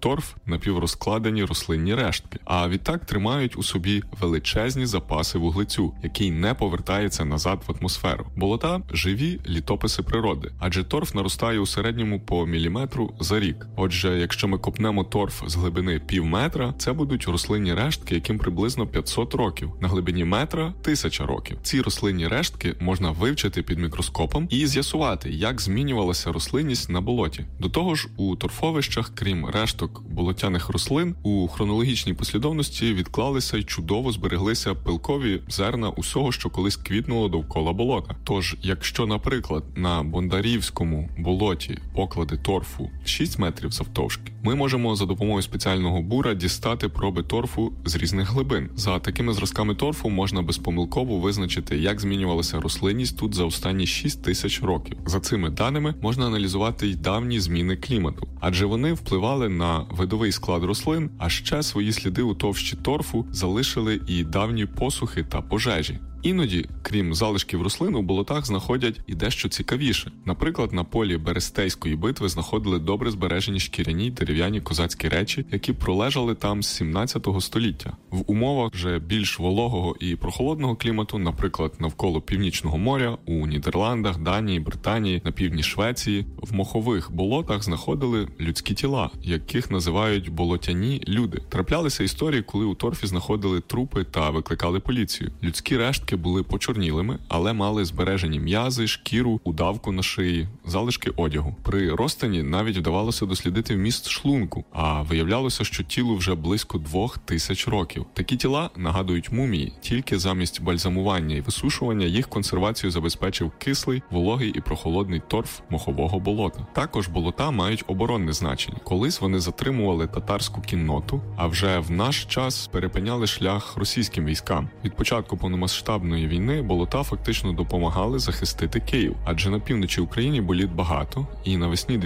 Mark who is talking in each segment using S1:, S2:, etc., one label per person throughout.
S1: торф – напіврозкладені рослинні рештки, а відтак тримають у собі величезні запаси вуглецю, який не повертається назад в атмосферу. Болота – живі літописи природи, адже торф наростає у середньому по міліметру за рік. Отже, якщо ми копнемо торф з глибини пів метра, це будуть рослинні рештки, яким приблизно 500 років, на глибині метра – 1000 років. Ці рослинні рештки можна вивчити під мікроскопом і з'ясувати, як змінювалася рослинність на болоті. До того ж, у торфовищах, крім решток болотяних рослин, у хронологічній послідовності відклалися й чудово збереглися пилкові зерна усього, що колись квітнуло довкола болота. Тож, якщо, наприклад, на Бондарівському болоті поклади торфу 6 метрів завтовшки, ми можемо за допомогою спеціального бура дістати проби торфу з різних глибин. За такими зразками торфу можна безпомилково визначити, як змінювалася рослинність тут за останні 6000 років. За цими даними можна аналізувати й давні зміни клімату, адже вони впливали на видовий склад рослин, а ще свої сліди у товщі торфу залишили і давні посухи та пожежі. Іноді, крім залишків рослин, у болотах знаходять і дещо цікавіше. Наприклад, на полі Берестейської битви знаходили добре збережені шкіряні й дерев'яні козацькі речі, які пролежали там з 17 століття. В умовах вже більш вологого і прохолодного клімату, наприклад, навколо Північного моря, у Нідерландах, Данії, Британії, на півдні Швеції, в мохових болотах знаходили людські тіла, яких називають болотяні люди. Траплялися історії, коли у торфі знаходили трупи та викликали поліцію. Людські рештки були почорнілими, але мали збережені м'язи, шкіру, удавку на шиї, залишки одягу. При розтині навіть вдавалося дослідити вміст шлунку, а виявлялося, що тілу вже близько 2000 років. Такі тіла нагадують мумії, тільки замість бальзамування і висушування їх консервацію забезпечив кислий, вологий і прохолодний торф мохового болота. Також болота мають оборонне значення. Колись вони затримували татарську кінноту, а вже в наш час перепиняли шлях російським військам. Від початку повномасштабної війни болота фактично допомагали захистити Київ, адже на півночі України боліт багато, і навесні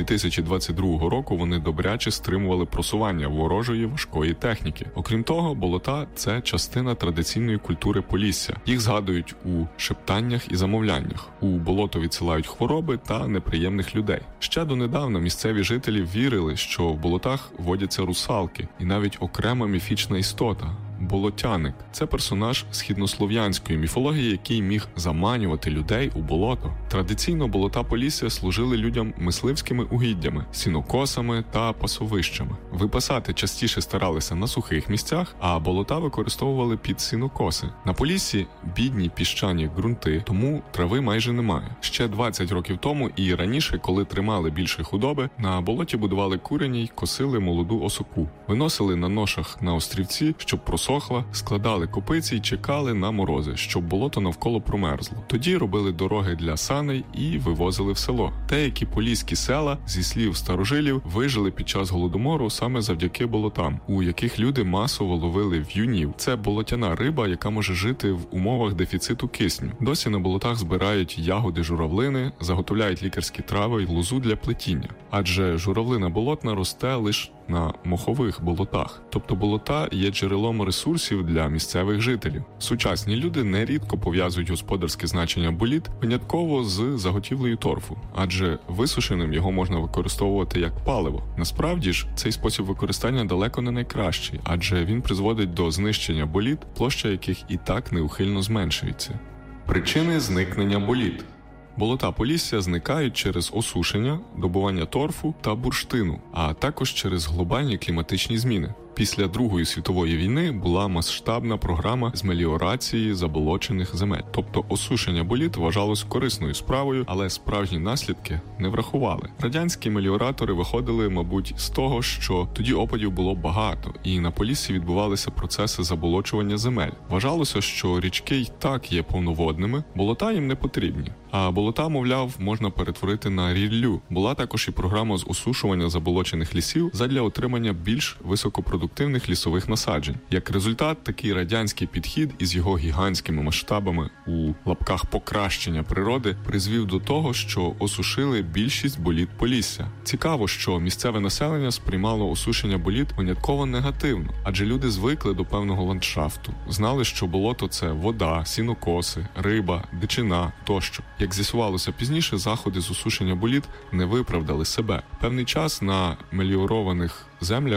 S1: 2022 року вони добряче стримували просування ворожої важкої техніки. Окрім того, болота – це частина традиційної культури Полісся. Їх згадують у шептаннях і замовляннях. У болото відсилають хвороби та неприємних людей. Ще донедавна місцеві жителі вірили, що в болотах водяться русалки і навіть окрема міфічна істота – болотяник. Це персонаж східнослов'янської міфології, який міг заманювати людей у болото. Традиційно болота Полісся служили людям мисливськими угіддями, сінокосами та пасовищами. Випасати частіше старалися на сухих місцях, а болота використовували під сінокоси. На Поліссі бідні піщані ґрунти, тому трави майже немає. Ще 20 років тому і раніше, коли тримали більше худоби, на болоті будували курені й косили молоду осоку. Виносили на ношах на острівці, щоб просохла, складали копиці й чекали на морози, щоб болото навколо промерзло. Тоді робили дороги для саней і вивозили в село. Деякі поліські села, зі слів старожилів, вижили під час голодомору саме завдяки болотам, у яких люди масово ловили в'юнів. Це болотяна риба, яка може жити в умовах дефіциту кисню. Досі на болотах збирають ягоди журавлини, заготовляють лікарські трави й лозу для плетіння. Адже журавлина болотна росте лише на мохових болотах. Тобто болота є джерелом ресурсів для місцевих жителів. Сучасні люди нерідко пов'язують господарське значення боліт винятково з заготівлею торфу, адже висушеним його можна використовувати як паливо. Насправді ж, цей спосіб використання далеко не найкращий, адже він призводить до знищення боліт, площа яких і так неухильно зменшується. Причини зникнення боліт. Болота Полісся зникають через осушення, добування торфу та бурштину, а також через глобальні кліматичні зміни. Після Другої світової війни була масштабна програма з меліорації заболочених земель. Тобто осушення боліт вважалось корисною справою, але справжні наслідки не врахували. Радянські меліоратори виходили, мабуть, з того, що тоді опадів було багато, і на Поліссі відбувалися процеси заболочування земель. Вважалося, що річки й так є повноводними, болота їм не потрібні. А болота, мовляв, можна перетворити на ріллю. Була також і програма з осушування заболочених лісів задля отримання більш високопродуктивних лісових насаджень. Як результат, такий радянський підхід із його гігантськими масштабами у лапках покращення природи призвів до того, що осушили більшість боліт Полісся. Цікаво, що місцеве населення сприймало осушення боліт винятково негативно, адже люди звикли до певного ландшафту, знали, що болото – це вода, сінокоси, риба, дичина тощо. Як з'ясувалося пізніше, заходи з осушення боліт не виправдали себе. Певний час на меліорованих землях